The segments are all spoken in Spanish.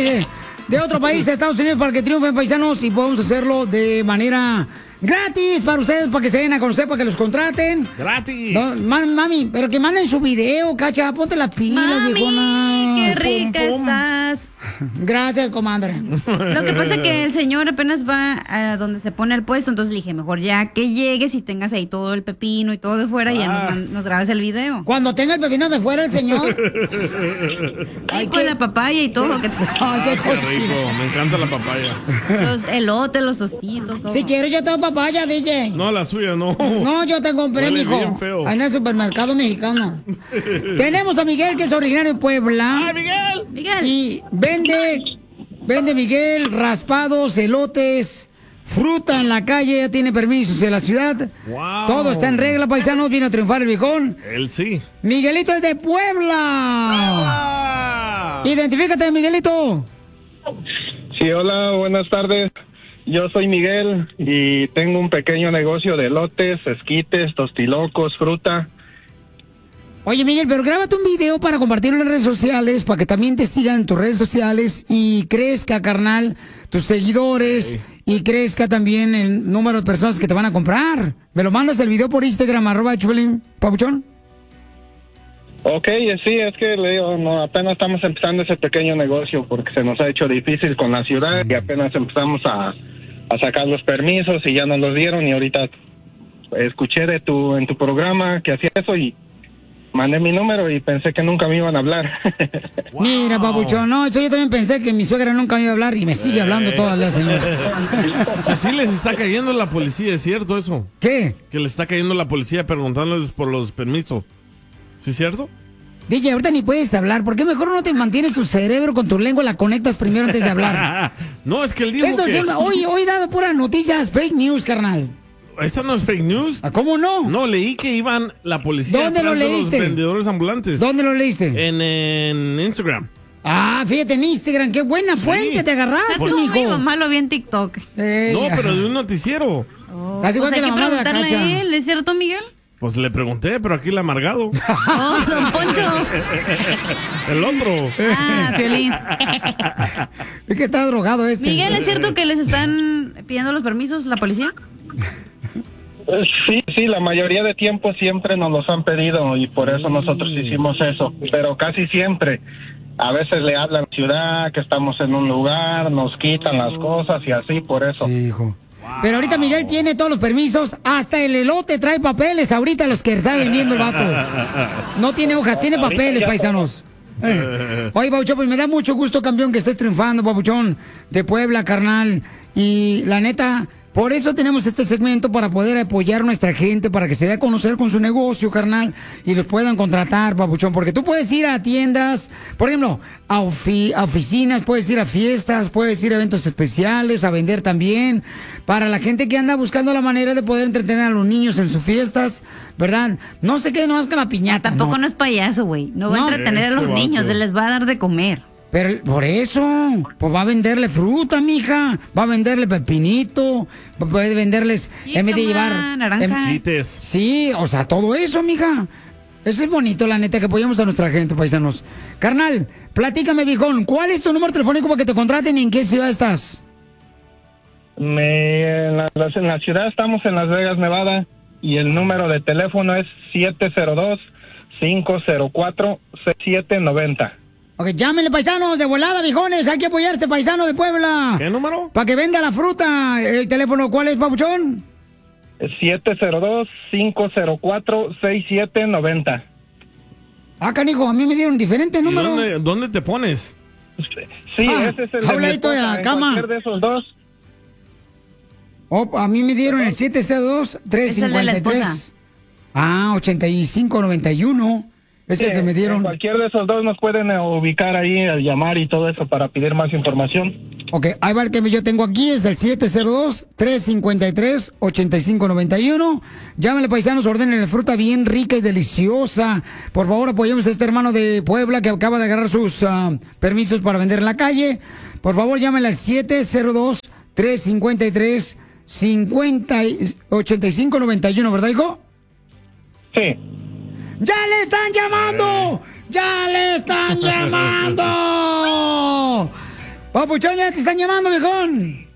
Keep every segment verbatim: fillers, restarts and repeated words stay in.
de, de otro país a Estados Unidos para que triunfen, paisanos, y podemos hacerlo de manera gratis para ustedes, para que se den a conocer, para que los contraten. ¡Gratis! No, ma- mami, pero que manden su video, cacha, ponte las pilas, Mami, viejona. qué rica Pum, pum. estás. Gracias, comadre. Lo que pasa es que el señor apenas va a donde se pone el puesto, entonces le dije, mejor ya que llegues y tengas ahí todo el pepino y todo de fuera, y ya nos, man- nos grabes el video. Cuando tenga el pepino de fuera el señor. Ay, con la papaya y todo. Que te... Ay, qué Qué rico, me encanta la papaya. Los elotes, los tostitos, todo. Si quieres, yo tengo papaya, D J. No, la suya no. No, yo te compré, Huele mijo. bien feo. En el supermercado mexicano. Tenemos a Miguel, que es originario de Puebla. ¡Ay, Miguel! Miguel. Y vende, vende Miguel raspados, elotes, fruta en la calle, ya tiene permisos en la ciudad. Wow. Todo está en regla, paisanos, vino a triunfar el viejón. Él sí. Miguelito es de Puebla. Ah. Identifícate, Miguelito. Sí, hola, buenas tardes. Yo soy Miguel y tengo un pequeño negocio de elotes, esquites, tostilocos, fruta. Oye, Miguel, pero grábate un video para compartirlo en redes sociales, para que también te sigan en tus redes sociales y crezca, carnal, tus seguidores, sí. Y crezca también el número de personas que te van a comprar. ¿Me lo mandas el video por Instagram, arroba Chupelín, Papuchón? Ok, sí, es que le digo, no, apenas estamos empezando ese pequeño negocio porque se nos ha hecho difícil con la ciudad y apenas empezamos a, a sacar los permisos y ya nos los dieron y ahorita escuché de tu en tu programa que hacía eso y mandé mi número y pensé que nunca me iban a hablar. Wow. Mira, Papuchón, no, eso yo también pensé que mi suegra nunca me iba a hablar y me sigue hablando toda la señora. Sí, sí les está cayendo la policía, ¿es cierto eso? ¿Qué? Que les está cayendo la policía preguntándoles por los permisos. ¿Sí es cierto? D J, ahorita ni puedes hablar. ¿Por qué mejor no te mantienes tu cerebro con tu lengua, la conectas primero antes de hablar? No, es que él dijo Esto que... siempre, hoy, hoy he dado puras noticias fake news, carnal. ¿Esta no es fake news? ¿Cómo no? No, leí que iban la policía ¿Dónde lo atrás de leíste? los vendedores ambulantes. ¿Dónde lo leíste? En, en Instagram. Ah, fíjate en Instagram, qué buena fuente Sí. te agarraste, Es como mi mijo. mamá lo vi en TikTok. Eh, No, pero de un noticiero. Oh, Estás igual pues que hay la que mamá de la preguntarle Cacha. a él, ¿es cierto, Miguel? Pues le pregunté, pero aquí el amargado. Oh, don Poncho. El otro. Ah, Piolín. Es que está drogado este. Miguel, ¿es cierto que les están pidiendo los permisos la policía? Sí, sí, la mayoría de tiempo siempre nos los han pedido y por eso nosotros hicimos eso, pero casi siempre. A veces le hablan a la ciudad que estamos en un lugar, nos quitan las cosas y así, por eso. Sí, hijo. Pero ahorita Miguel tiene todos los permisos, hasta el elote trae papeles, ahorita los que está vendiendo el vato. No tiene hojas, tiene papeles, paisanos. Eh. Oye, Papuchón, pues me da mucho gusto, campeón, que estés triunfando, Papuchón, de Puebla, carnal. Y la neta, por eso tenemos este segmento, para poder apoyar a nuestra gente, para que se dé a conocer con su negocio, carnal, y los puedan contratar, Papuchón. Porque tú puedes ir a tiendas, por ejemplo, a, ofi- a oficinas, puedes ir a fiestas, puedes ir a eventos especiales, a vender también. Para la gente que anda buscando la manera de poder entretener a los niños en sus fiestas, ¿verdad? No se queden nomás con la piñata. Tampoco no, no es payaso, güey. No va No. a entretener a los Este niños, vato. se les va a dar de comer. Pero por eso, pues va a venderle fruta, mija, va a venderle pepinito, puede venderles, en vez de Jícama, llevar... naranja. en- Quites. sí, o sea, todo eso, mija. Eso es bonito, la neta, que apoyamos a nuestra gente, paisanos. Carnal, platícame, viejón, ¿cuál es tu número telefónico para que te contraten y en qué ciudad estás? Me, en, la, en la ciudad estamos en Las Vegas, Nevada, y el número de teléfono es siete cero dos, cinco cero cuatro, seis siete nueve cero. Ok, llámenle, paisanos, de volada, viejones, hay que apoyarte, paisano de Puebla. ¿Qué número? Para que venda la fruta. El teléfono, ¿cuál es, Papuchón? siete cero dos, cinco cero cuatro, seis siete nueve cero. Ah, canijo, a mí me dieron diferente ¿Y número. dónde, dónde te pones? Sí, Ah, ese es el habla mi ahí toda esposa, la en cama. cualquier de esos dos. Oh, a mí me dieron el siete cero dos, tres cinco Es el de la tres. esposa. Ah, ochenta y cinco noventa y uno. Es el Sí, que me en dieron. cualquier de esos dos nos pueden eh, ubicar ahí, al llamar y todo eso para pedir más información. Ok, ahí va el que yo tengo aquí, es el siete cero dos, tres cinco tres, ocho cinco nueve uno. Llámenle, paisanos, ordenen fruta bien rica y deliciosa. Por favor, apoyemos a este hermano de Puebla que acaba de agarrar sus ah, permisos para vender en la calle. Por favor, llámenle al siete cero dos, tres cinco tres, ocho cinco nueve uno, ¿verdad, hijo? Sí. ¡Ya le están llamando! ¡Ya le están llamando! Papuchón, ya te están llamando, viejón.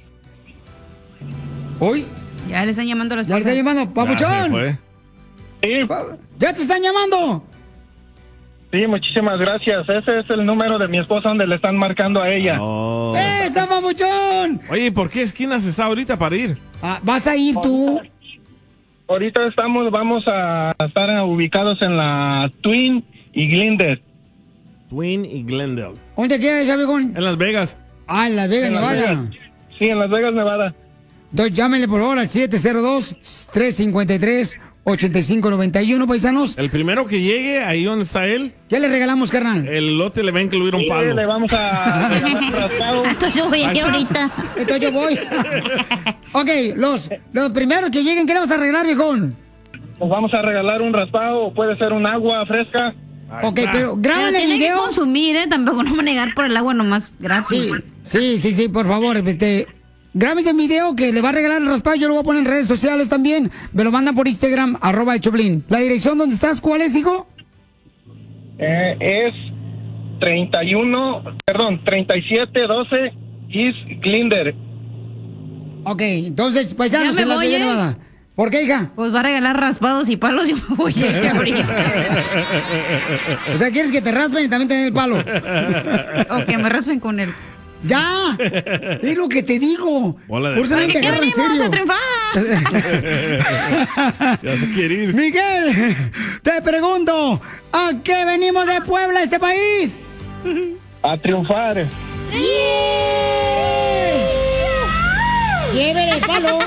Uy. Ya le están llamando a la Ya le esposa. están llamando, Papuchón. Ya se fue. Sí, Ya te están llamando. sí, muchísimas gracias. Ese es el número de mi esposa donde le están marcando a ella. Oh. ¡Esa, Papuchón! Oye, ¿y por qué esquinas está ahorita para ir? Ah, ¿vas a ir tú? Ahorita estamos, vamos a estar ubicados en la Twin y Glendale. Twin y Glendale. ¿Dónde quieres, ya, viejón? En Las Vegas. Ah, en Las Vegas, En Las Nevada. Vegas. Sí, en Las Vegas, Nevada. Entonces, llámenle por favor al siete cero dos, tres cinco tres, ocho cinco nueve uno, paisanos. El primero que llegue, ahí donde está él, ¿Qué le regalamos, carnal? el lote le va a incluir un Sí, palo. le vamos a regalar un raspado. Entonces yo voy aquí ahorita. Entonces yo voy. Ok, los, los primeros que lleguen, ¿qué le vamos a arreglar, viejón? Nos vamos a regalar un raspado o puede ser un agua fresca. Ahí Ok, está. pero Pero graban el tiene que video. consumir, ¿eh? Tampoco no me negar por el agua nomás gratis. Sí, sí, sí, sí, por favor, este, grábese el video que le va a regalar el raspado, yo lo voy a poner en redes sociales también, me lo mandan por Instagram, arroba el Choplin. ¿La dirección donde estás, cuál es, hijo? Eh, es treinta y uno, perdón, treinta y siete doce East Glendale. Ok, entonces, paisanos, Ya me en la voy, Villa ¿eh? Nevada. ¿Por qué, hija? Pues va a regalar raspados y palos y me voy a ir ahorita. O sea, ¿quieres que te raspen y también te den el palo? O que me raspen con él. ¡Ya! Es lo que te digo. Bola de Por eso nadie te ¿Qué agarra en venimos serio. a triunfar? Ya se quiere ir. Miguel, te pregunto, ¿a qué venimos de Puebla, a este país? A triunfar. ¡Llévele el palo!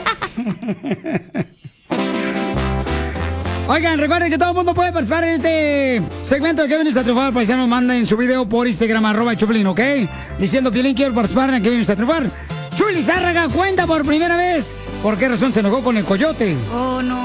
Oigan, recuerden que todo el mundo puede participar en este segmento de Que Vienes a Triunfar. Paisanos, manden su video por Instagram, arroba Choplin, ¿ok? Diciendo, Piolín, quiero participar en Que Vienes a Triunfar. Chuy Lizárraga cuenta por primera vez por qué razón se enojó con el coyote. Oh, no.